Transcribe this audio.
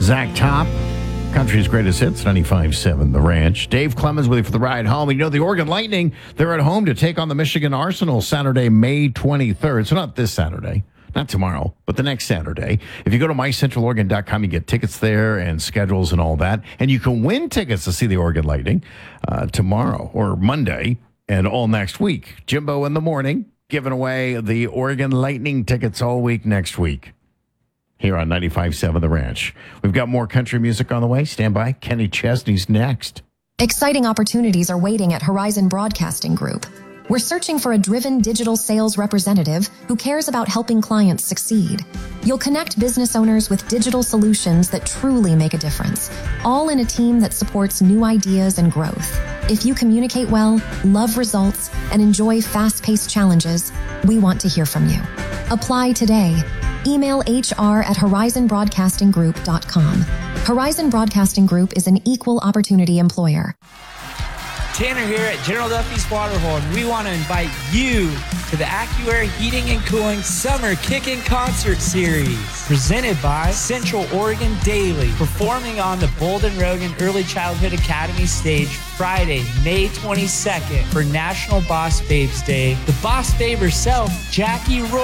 Zach Top, country's greatest hits, 95.7 The Ranch. Dave Clemens with you for the ride home. You know, the Oregon Lightning, they're at home to take on the Michigan Arsenal Saturday, May 23rd. So not this Saturday, not tomorrow, but the next Saturday. If you go to mycentraloregon.com, you get tickets there and schedules and all that. And you can win tickets to see the Oregon Lightning tomorrow or Monday and all next week. Jimbo in the morning, giving away the Oregon Lightning tickets all week next week. Here on 95.7 The Ranch. We've got more country music on the way. Stand by. Kenny Chesney's next. Exciting opportunities are waiting at Horizon Broadcasting Group. We're searching for a driven digital sales representative who cares about helping clients succeed. You'll connect business owners with digital solutions that truly make a difference, all in a team that supports new ideas and growth. If you communicate well, love results, and enjoy fast-paced challenges, we want to hear from you. Apply today. Email hr@horizonbroadcastinggroup.com. Horizon Broadcasting Group is an equal opportunity employer. Tanner here at General Duffy's Waterhole, and we want to invite you to the AccuAir Heating and Cooling Summer Kickin' Concert Series, presented by Central Oregon Daily, performing on the Bolden Rogan Early Childhood Academy stage Friday, May 22nd for National Boss Babes Day. The Boss Babe herself, Jackie Roy,